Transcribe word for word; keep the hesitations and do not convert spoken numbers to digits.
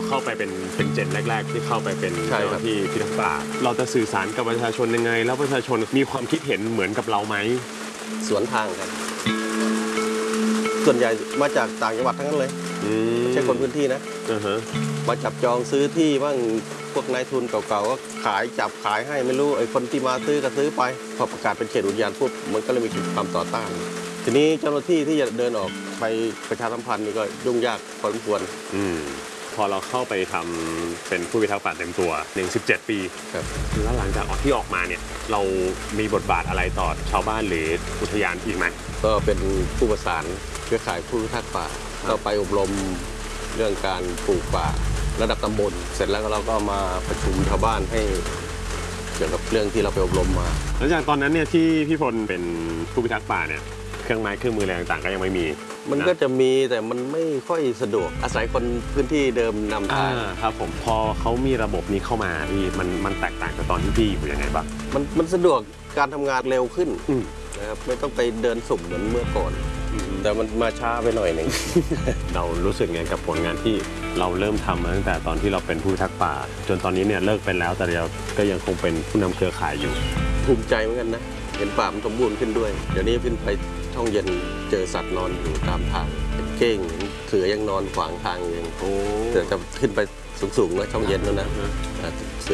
เข้าไปเป็นเป็นเจนแรกๆที่เข้าไปเป็นเจ้าหน้าที่พิทักษ์ป่าเราจะสื่อสารกับประชาชนยังไงแล้วประชาชนมีความคิดเห็นเหมือนกับเราไหมสวนทางกันส่วนใหญ่มาจากต่างจังหวัดทั้งนั้นเลยไม่ใช่คนพื้นที่นะมาจับจองซื้อที่บ้างพวกนายทุนเก่าๆก็ขายจับขายให้ไม่รู้ไอ้คนที่มาซื้อก็ซื้อไปพอประกาศเป็นเขตอุทยานปุ๊บมันก็เลยมีความต่อต้านทีนี้เจ้าหน้าที่ที่จะเดินออกไปประชาสัมพันธ์นี่ก็ยุ่งยากพอสมควรพอเราเข้าไปทำเป็นผู้พิทักษ์ป่าเต็มตัวหนึ่งสิบเจ็ดปีครับแล้วหลังจากออกที่ออกมาเนี่ยเรามีบทบาทอะไรต่อชาวบ้านหรืออุทยานอีกไหมก็เป็นผู้ประสานเครือข่ายผู้พิทักษ์ป่าก็ไปอบรมเรื่องการปลูกป่าระดับตำบลเสร็จแล้วเราก็มาประชุมชาวบ้านให้เกี่ยวกับเรื่องที่เราไปอบรมมาหลังจากตอนนั้นเนี่ยที่พี่พลเป็นผู้พิทักษ์ป่าเนี่ยเครื่องไม้เครื่องมืออะไรต่างๆก็ยังไม่มีมันก็จะมีแต่มันไม่ค่อยสะดวกอาศัยคนพื้นที่เดิมนำทางครับผมพอเขามีระบบนี้เข้ามาพี่มันมันแตกต่างจากตอนที่พี่อยู่ยังไงบ้างมันมันสะดวกการทำงานเร็วขึ้นนะครับไม่ต้องไปเดินสุ่มเหมือนเมื่อก่อนแต่มันมาช้าไปหน่อยหนึ่งเรารู้สึกไงกับผลงานที่เราเริ่มทำมาตั้งแต่ตอนที่เราเป็นผู้พิทักษ์ป่าจนตอนนี้เนี่ยเลิกเป็นแล้วแต่เราก็ยังคงเป็นผู้นำเครือข่ายอยู่ภูมิใจเหมือนกันนะเห็นป่ามันสมบูรณ์ขึ้นด้วยเดี๋ยวนี้ขึ้นไปช่องเย็นเจอสัตว์นอนอยู่ตามทางเป็นเก้งเสือยังนอนขวางทางอย่างแต่จะขึ้นไปสูงๆนะช่องเย็นแล้วนะ